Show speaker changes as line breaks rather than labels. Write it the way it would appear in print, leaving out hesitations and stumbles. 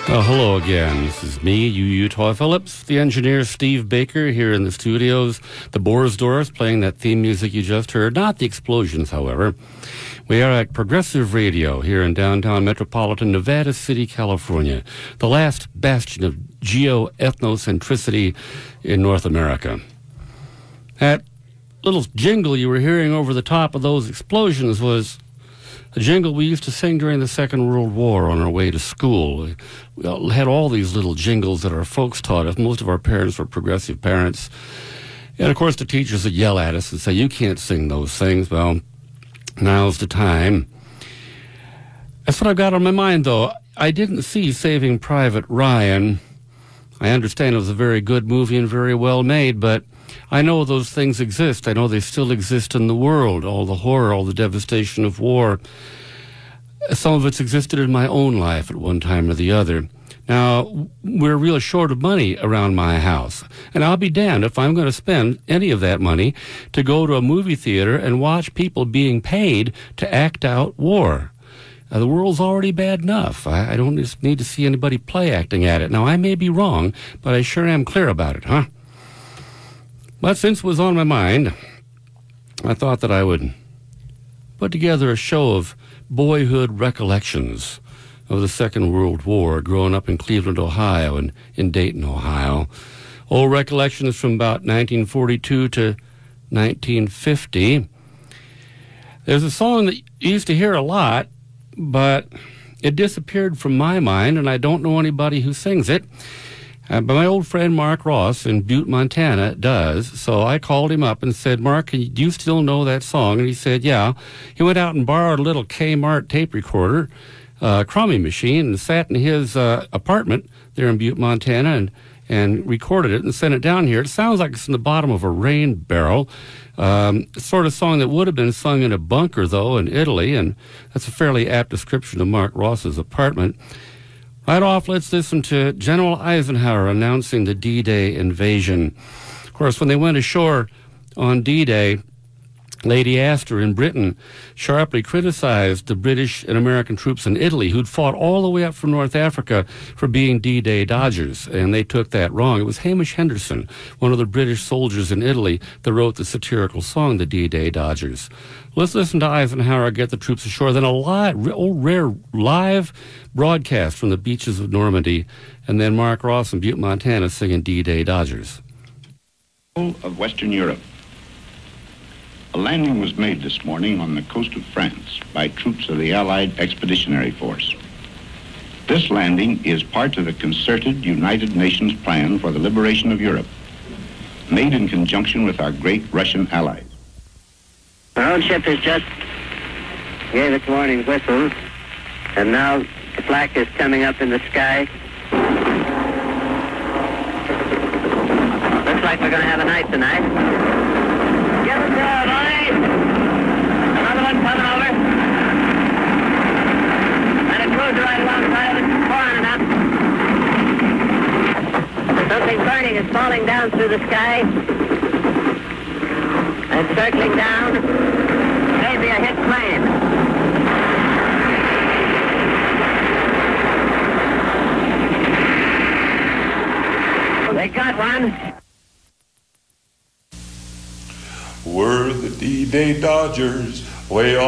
Hello again. This is me, Toy Phillips, the engineer Steve Baker here in the studios. The Borsdorfs playing that theme music you just heard, not the explosions, however. We are at Progressive Radio here in downtown metropolitan Nevada City, California, the last bastion of geo-ethnocentricity in North America. That little jingle you were hearing over the top of those explosions was a jingle we used to sing during the Second World War on our way to school. We had all these little jingles that our folks taught us. Most of our parents were progressive parents. And, of course, the teachers would yell at us and say, you can't sing those things. Well, now's the time. That's what I've got on my mind, though. I didn't see Saving Private Ryan. I understand it was a very good movie and very well made, but I know those things exist. I know they still exist in the world, all the horror, all the devastation of war. Some of it's existed in my own life at one time or the other. Now, we're real short of money around my house, and I'll be damned if I'm going to spend any of that money to go to a movie theater and watch people being paid to act out war. The world's already bad enough. I don't just need to see anybody play acting at it. Now, I may be wrong, but I sure am clear about it, huh? But since it was on my mind, I thought that I would put together a show of boyhood recollections of the Second World War, growing up in Cleveland, Ohio, and in Dayton, Ohio. Old recollections from about 1942 to 1950. There's a song that you used to hear a lot, but it disappeared from my mind, and I don't know anybody who sings it. But my old friend Mark Ross in Butte, Montana does. So I called him up and said, Mark, do you still know that song? And he said, yeah. He went out and borrowed a little Kmart tape recorder, crummy machine, and sat in his apartment there in Butte, Montana, and recorded it and sent it down here. It sounds like it's in the bottom of a rain barrel. Sort of song that would have been sung in a bunker, though, in Italy, and that's a fairly apt description of Mark Ross's apartment. Right off, let's listen to General Eisenhower announcing the D-Day invasion. Of course, when they went ashore on D-Day, Lady Astor in Britain sharply criticized the British and American troops in Italy who'd fought all the way up from North Africa for being D-Day dodgers, and they took that wrong. It was Hamish Henderson, one of the British soldiers in Italy, that wrote the satirical song, The D-Day Dodgers. Let's listen to Eisenhower get the troops ashore, then a rare live broadcast from the beaches of Normandy, and then Mark Ross in Butte, Montana singing D-Day Dodgers.
Of Western Europe. A landing was made this morning on the coast of France by troops of the Allied Expeditionary Force. This landing is part of the concerted United Nations plan for the liberation of Europe, made in conjunction with our great Russian allies.
Our own ship has just gave its warning whistle, and now the flak is coming up in the sky. Looks like we're going to have a night tonight. Get it there, boys! Another one coming over. And a cruiser right alongside of it, pouring it up. Something burning is falling down through the sky. And circling down. Maybe a hit plane. They got one.
We're the D-Day Dodgers, way off.